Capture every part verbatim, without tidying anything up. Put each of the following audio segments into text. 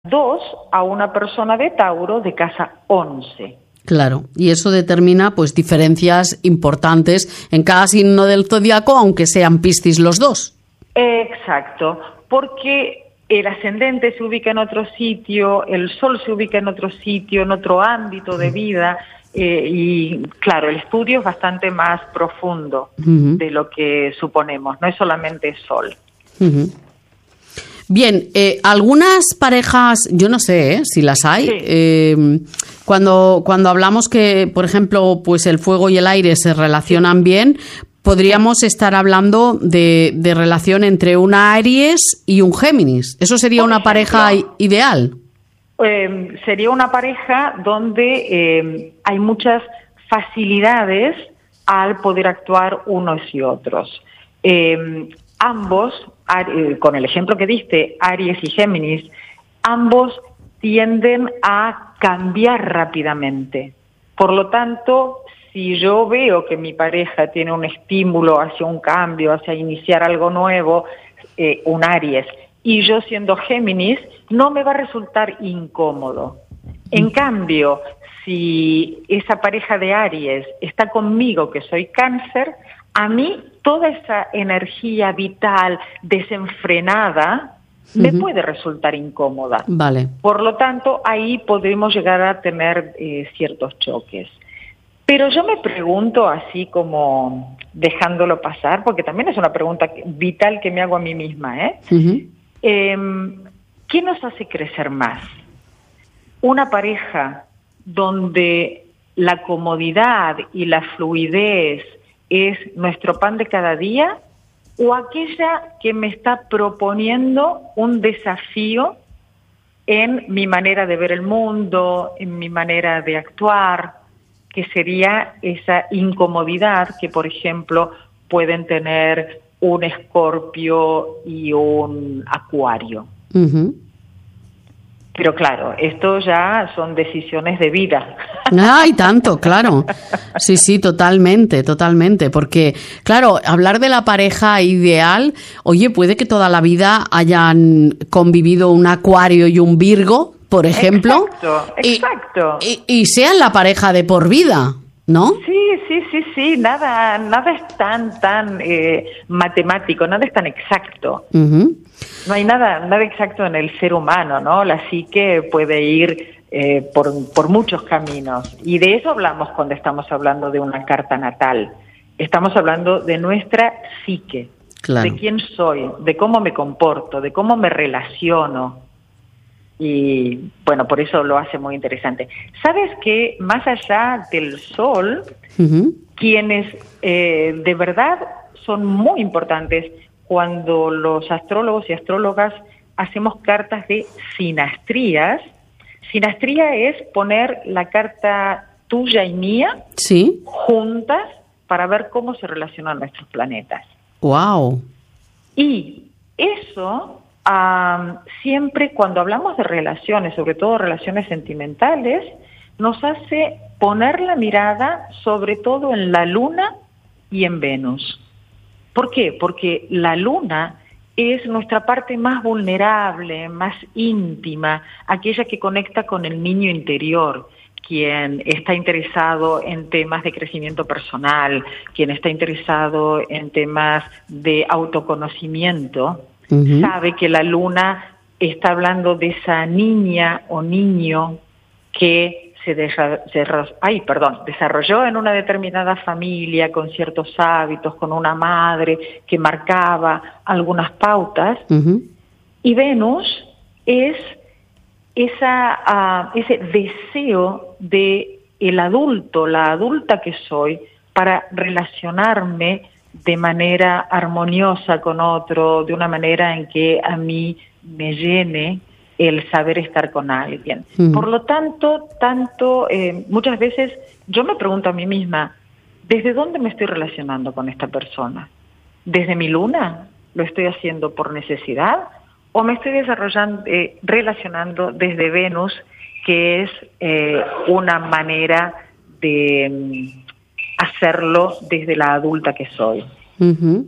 dos a una persona de Tauro de casa once. Claro, y eso determina pues diferencias importantes en cada signo del zodiaco, aunque sean Piscis los dos. Exacto, porque el ascendente se ubica en otro sitio, el sol se ubica en otro sitio, en otro ámbito de vida, eh, y claro, el estudio es bastante más profundo uh-huh. de lo que suponemos, no es solamente sol. Uh-huh. Bien, eh, algunas parejas, yo no sé ¿eh? si las hay, sí. eh, cuando, cuando hablamos que, por ejemplo, pues el fuego y el aire se relacionan sí. bien, podríamos estar hablando de, de relación entre una Aries y un Géminis. ¿Eso sería por una ejemplo, pareja ideal? Eh, sería una pareja donde eh, hay muchas facilidades al poder actuar unos y otros. Eh, ambos, con el ejemplo que diste, Aries y Géminis, ambos tienden a cambiar rápidamente. Por lo tanto, si yo veo que mi pareja tiene un estímulo hacia un cambio, hacia iniciar algo nuevo, eh, un Aries, y yo siendo Géminis, no me va a resultar incómodo. En cambio, si esa pareja de Aries está conmigo, que soy Cáncer, a mí toda esa energía vital desenfrenada uh-huh. me puede resultar incómoda. Vale. Por lo tanto, ahí podemos llegar a tener eh, ciertos choques. Pero yo me pregunto, así como dejándolo pasar, porque también es una pregunta vital que me hago a mí misma, ¿eh? Uh-huh. eh ¿Qué nos hace crecer más? ¿Una pareja donde la comodidad y la fluidez es nuestro pan de cada día, o aquella que me está proponiendo un desafío en mi manera de ver el mundo, en mi manera de actuar, que sería esa incomodidad que, por ejemplo, pueden tener un Escorpio y un Acuario? Uh-huh. Pero claro, esto ya son decisiones de vida. ¡Ay, tanto! Claro. Sí, sí, totalmente, totalmente. Porque, claro, hablar de la pareja ideal, oye, puede que toda la vida hayan convivido un Acuario y un Virgo, por ejemplo. Exacto, exacto. Y, y, y sean la pareja de por vida, ¿no? Sí, sí, sí, sí. Nada, nada es tan, tan eh, matemático, nada es tan exacto. Uh-huh. No hay nada, nada exacto en el ser humano, ¿no? La psique puede ir eh, por, por muchos caminos. Y de eso hablamos cuando estamos hablando de una carta natal. Estamos hablando de nuestra psique, claro. de quién soy, de cómo me comporto, de cómo me relaciono. Y bueno, por eso lo hace muy interesante. ¿Sabes que más allá del sol, uh-huh. quienes eh, de verdad son muy importantes cuando los astrólogos y astrólogas hacemos cartas de sinastrías? Sinastría es poner la carta tuya y mía ¿sí? juntas para ver cómo se relacionan nuestros planetas. ¡Wow! Y eso... Um, siempre cuando hablamos de relaciones, sobre todo relaciones sentimentales, nos hace poner la mirada sobre todo en la Luna y en Venus. ¿Por qué? Porque la Luna es nuestra parte más vulnerable, más íntima, aquella que conecta con el niño interior, quien está interesado en temas de crecimiento personal, quien está interesado en temas de autoconocimiento. Uh-huh. Sabe que la luna está hablando de esa niña o niño que se, desa- se ay, perdón, desarrolló en una determinada familia, con ciertos hábitos, con una madre que marcaba algunas pautas. Uh-huh. Y Venus es esa, uh, ese deseo de el adulto, la adulta que soy, para relacionarme de manera armoniosa con otro, de una manera en que a mí me llene el saber estar con alguien. Mm. Por lo tanto, tanto eh, muchas veces yo me pregunto a mí misma, ¿desde dónde me estoy relacionando con esta persona? ¿Desde mi luna? ¿Lo estoy haciendo por necesidad? ¿O me estoy desarrollando, eh, relacionando desde Venus, que es eh, una manera de hacerlo desde la adulta que soy? Uh-huh.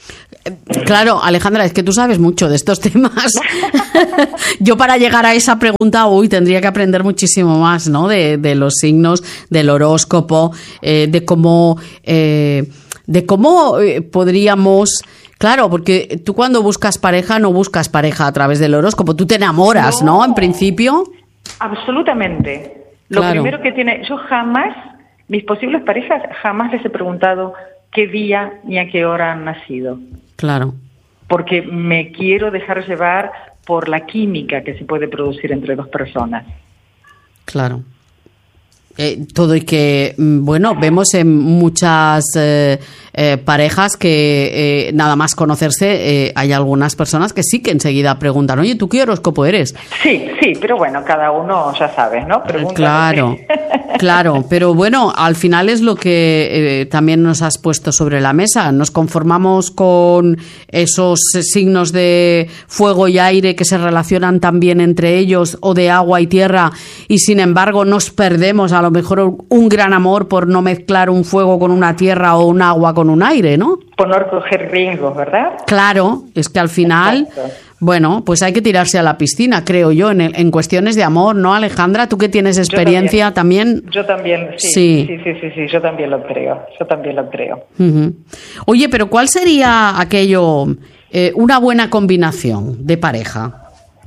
Claro, Alejandra, es que tú sabes mucho de estos temas. Yo para llegar a esa pregunta, uy, tendría que aprender muchísimo más, ¿no? De, de los signos, del horóscopo, eh, de cómo, eh, de cómo eh, podríamos... Claro, porque tú cuando buscas pareja no buscas pareja a través del horóscopo, tú te enamoras, ¿no? ¿no? En principio. Absolutamente. Lo claro. primero que tiene, yo jamás, mis posibles parejas, jamás les he preguntado qué día ni a qué hora han nacido. Claro. Porque me quiero dejar llevar por la química que se puede producir entre dos personas. Claro. Eh, todo y que, bueno, vemos en muchas eh, eh, parejas que eh, nada más conocerse, eh, hay algunas personas que sí que enseguida preguntan, oye, ¿tú qué horóscopo eres? Sí, sí, pero bueno, cada uno ya sabes, ¿no? Pregunta claro, claro, pero bueno, al final es lo que eh, también nos has puesto sobre la mesa. Nos conformamos con esos signos de fuego y aire que se relacionan también entre ellos, o de agua y tierra, y sin embargo nos perdemos a lo mejor un gran amor por no mezclar un fuego con una tierra o un agua con un aire, ¿no? Por no coger riesgos, ¿verdad? Claro, es que al final, exacto. Bueno, pues hay que tirarse a la piscina, creo yo, en, en cuestiones de amor, ¿no, Alejandra? Tú que tienes experiencia también, también. Yo también, sí, sí, sí, sí, sí, sí, yo también lo creo, yo también lo creo. Uh-huh. Oye, pero ¿cuál sería aquello, eh, una buena combinación de pareja?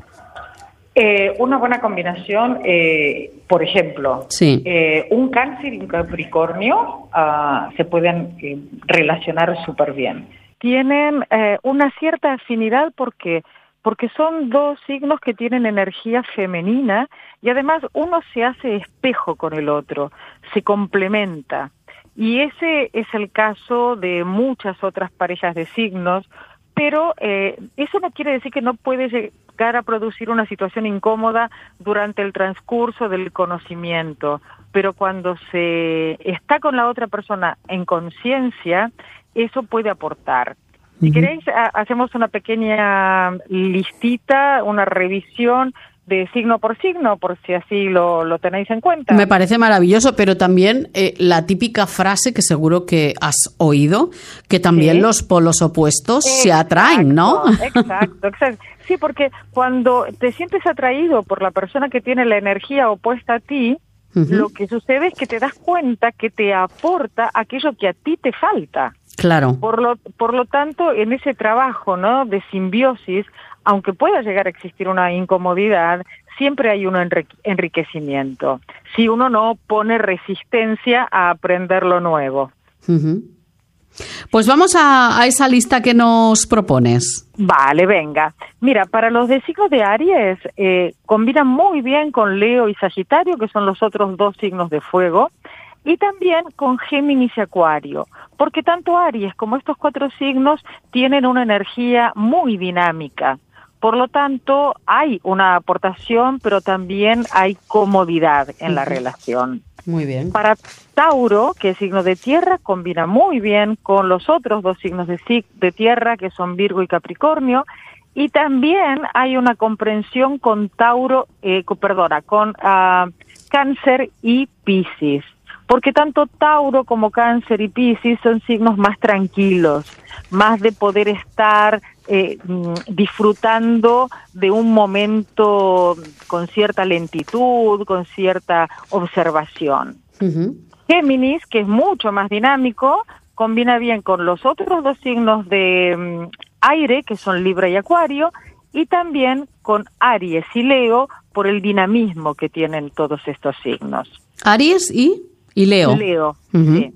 Eh, una buena combinación, eh, por ejemplo, sí. eh, un Cáncer y un Capricornio uh, se pueden eh, relacionar súper bien. Tienen eh, una cierta afinidad porque, porque son dos signos que tienen energía femenina y además uno se hace espejo con el otro, se complementa. Y ese es el caso de muchas otras parejas de signos, pero eh, eso no quiere decir que no puede llegar a producir una situación incómoda durante el transcurso del conocimiento, pero cuando se está con la otra persona en conciencia, eso puede aportar. Si uh-huh. queréis, ha, hacemos una pequeña listita, una revisión de signo por signo, por si así lo, lo tenéis en cuenta. Me parece maravilloso, pero también eh, la típica frase que seguro que has oído, que también sí. los polos opuestos exacto, se atraen, ¿no? Exacto, exacto. Sí, porque cuando te sientes atraído por la persona que tiene la energía opuesta a ti, uh-huh. lo que sucede es que te das cuenta que te aporta aquello que a ti te falta. Claro. Por lo, por lo tanto, en ese trabajo, ¿no?, de simbiosis, aunque pueda llegar a existir una incomodidad, siempre hay un enrique- enriquecimiento, si uno no pone resistencia a aprender lo nuevo. Uh-huh. Pues vamos a, a esa lista que nos propones. Vale, venga. Mira, para los de signos de Aries, eh, combinan muy bien con Leo y Sagitario, que son los otros dos signos de fuego, y también con Géminis y Acuario, porque tanto Aries como estos cuatro signos tienen una energía muy dinámica. Por lo tanto, hay una aportación, pero también hay comodidad en uh-huh. la relación. Muy bien. Para Tauro, que es signo de tierra, combina muy bien con los otros dos signos de, de tierra, que son Virgo y Capricornio, y también hay una comprensión con Tauro, eh, perdona, con uh, Cáncer y Piscis. Porque tanto Tauro como Cáncer y Piscis son signos más tranquilos, más de poder estar eh, disfrutando de un momento con cierta lentitud, con cierta observación. Uh-huh. Géminis, que es mucho más dinámico, combina bien con los otros dos signos de um, aire, que son Libra y Acuario, y también con Aries y Leo, por el dinamismo que tienen todos estos signos. Aries y... Y Leo. Leo, uh-huh. sí.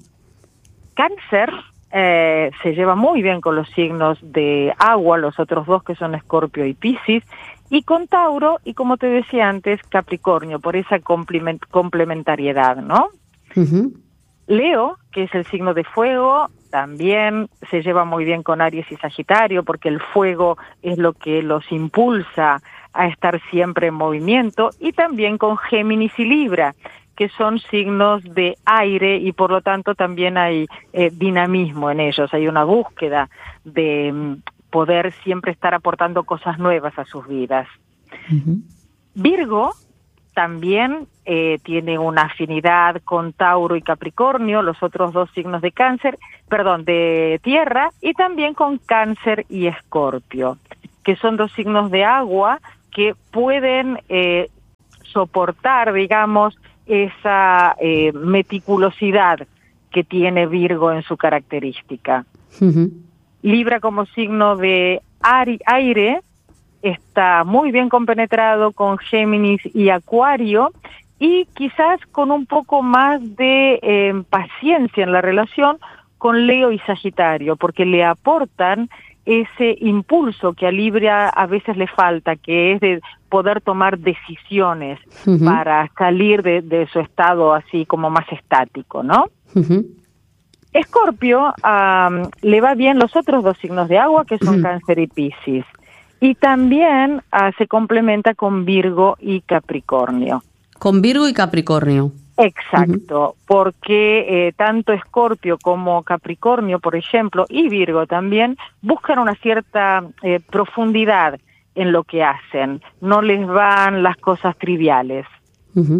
Cáncer eh, se lleva muy bien con los signos de agua, los otros dos que son Escorpio y Piscis, y con Tauro, y como te decía antes, Capricornio, por esa complement- complementariedad, ¿no? Uh-huh. Leo, que es el signo de fuego, también se lleva muy bien con Aries y Sagitario, porque el fuego es lo que los impulsa a estar siempre en movimiento, y también con Géminis y Libra, que son signos de aire y por lo tanto también hay eh, dinamismo en ellos, hay una búsqueda de um, poder siempre estar aportando cosas nuevas a sus vidas. Uh-huh. Virgo, también eh, tiene una afinidad con Tauro y Capricornio, los otros dos signos de Cáncer, perdón, de Tierra, y también con Cáncer y Escorpio, que son dos signos de agua que pueden eh, soportar, digamos, esa eh, meticulosidad que tiene Virgo en su característica. Uh-huh. Libra, como signo de aire, está muy bien compenetrado con Géminis y Acuario, y quizás con un poco más de eh, paciencia en la relación con Leo y Sagitario, porque le aportan ese impulso que a Libra a veces le falta, que es de poder tomar decisiones uh-huh. para salir de, de su estado así como más estático, ¿no? Uh-huh. Escorpio um, le va bien los otros dos signos de agua, que son uh-huh. Cáncer y Piscis, y también uh, se complementa con Virgo y Capricornio. Con Virgo y Capricornio. Exacto, uh-huh. porque eh, tanto Escorpio como Capricornio, por ejemplo, y Virgo también, buscan una cierta eh, profundidad en lo que hacen, no les van las cosas triviales. Uh-huh.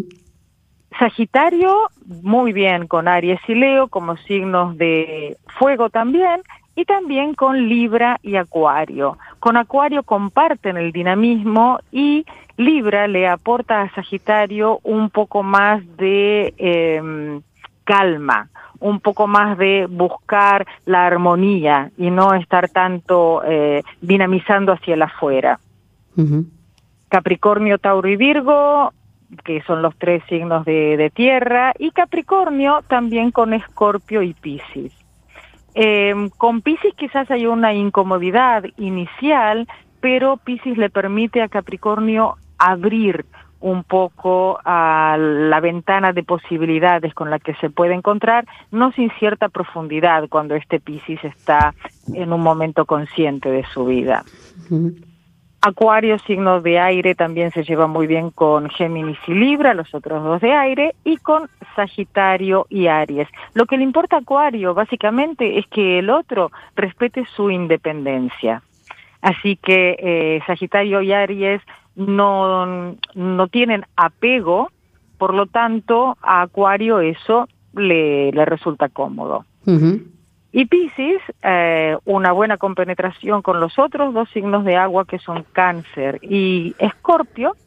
Sagitario, muy bien con Aries y Leo como signos de fuego también, y también con Libra y Acuario. Con Acuario comparten el dinamismo y Libra le aporta a Sagitario un poco más de eh, calma, un poco más de buscar la armonía y no estar tanto eh, dinamizando hacia el afuera. Uh-huh. Capricornio, Tauro y Virgo, que son los tres signos de, de tierra, y Capricornio también con Escorpio y Piscis. Eh, con Piscis quizás hay una incomodidad inicial, pero Piscis le permite a Capricornio abrir un poco a la ventana de posibilidades con la que se puede encontrar, no sin cierta profundidad cuando este Piscis está en un momento consciente de su vida. Uh-huh. Acuario, signo de aire, también se lleva muy bien con Géminis y Libra, los otros dos de aire, y con Sagitario y Aries. Lo que le importa a Acuario, básicamente, es que el otro respete su independencia. Así que eh, Sagitario y Aries no, no tienen apego, por lo tanto, a Acuario eso le, le resulta cómodo. Uh-huh. Y Piscis, eh, una buena compenetración con los otros dos signos de agua que son Cáncer y Escorpio,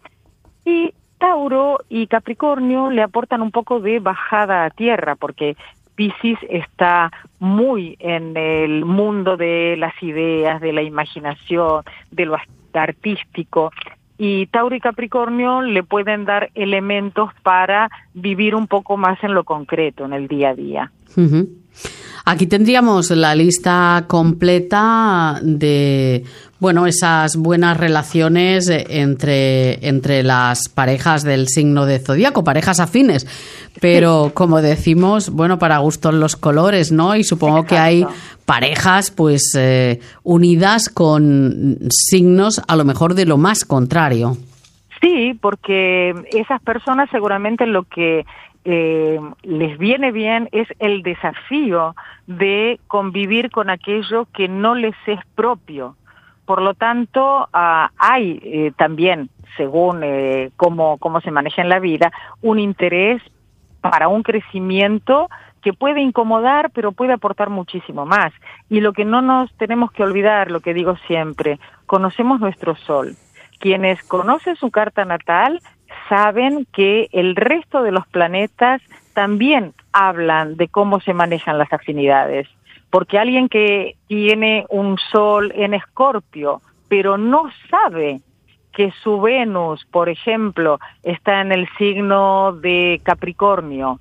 y Tauro y Capricornio le aportan un poco de bajada a tierra, porque Piscis está muy en el mundo de las ideas, de la imaginación, de lo artístico, y Tauro y Capricornio le pueden dar elementos para vivir un poco más en lo concreto, en el día a día. Uh-huh. Aquí tendríamos la lista completa de, bueno, esas buenas relaciones entre, entre las parejas del signo de zodíaco, parejas afines, pero como decimos, bueno, para gustos los colores, ¿no? Y supongo Exacto. que hay parejas, pues, eh, unidas con signos a lo mejor de lo más contrario. Sí, porque esas personas seguramente lo que Eh, les viene bien es el desafío de convivir con aquello que no les es propio. Por lo tanto, uh, hay eh, también, según eh, cómo, cómo se maneja en la vida, un interés para un crecimiento que puede incomodar, pero puede aportar muchísimo más. Y lo que no nos tenemos que olvidar, lo que digo siempre, conocemos nuestro sol. Quienes conocen su carta natal saben que el resto de los planetas también hablan de cómo se manejan las afinidades, porque alguien que tiene un sol en Escorpio, pero no sabe que su Venus, por ejemplo, está en el signo de Capricornio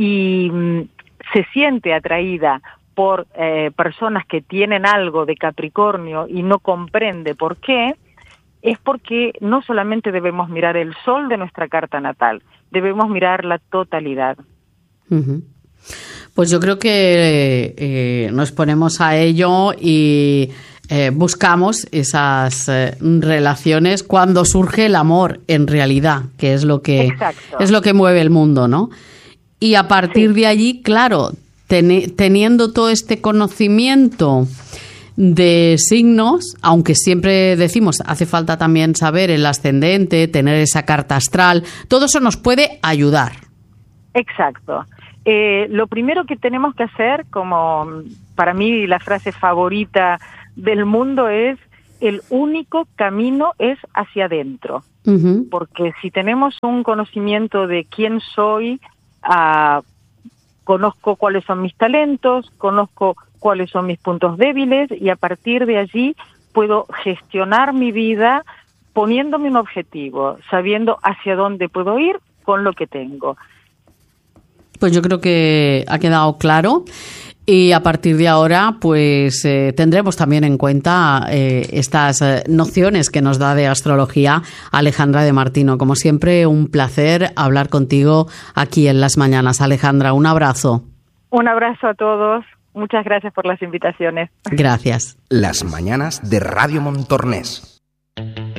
y mm, se siente atraída por eh, personas que tienen algo de Capricornio y no comprende por qué, es porque no solamente debemos mirar el sol de nuestra carta natal, debemos mirar la totalidad. Uh-huh. Pues yo creo que eh, nos ponemos a ello y eh, buscamos esas eh, relaciones cuando surge el amor, en realidad, que es lo que Exacto. es lo que mueve el mundo, ¿no? Y a partir sí. de allí, claro, ten, teniendo todo este conocimiento de signos, aunque siempre decimos, hace falta también saber el ascendente, tener esa carta astral, todo eso nos puede ayudar. Exacto. Eh, lo primero que tenemos que hacer, como para mí la frase favorita del mundo es, el único camino es hacia adentro. Uh-huh. Porque si tenemos un conocimiento de quién soy, uh, conozco cuáles son mis talentos, conozco cuáles son mis puntos débiles y a partir de allí puedo gestionar mi vida poniéndome un objetivo, sabiendo hacia dónde puedo ir con lo que tengo. Pues yo creo que ha quedado claro y a partir de ahora pues eh, tendremos también en cuenta eh, estas eh, nociones que nos da de astrología Alejandra de Martino. Como siempre, un placer hablar contigo aquí en Las Mañanas. Alejandra, un abrazo. Un abrazo a todos. Muchas gracias por las invitaciones. Gracias. Las Mañanas de Radio Montornés.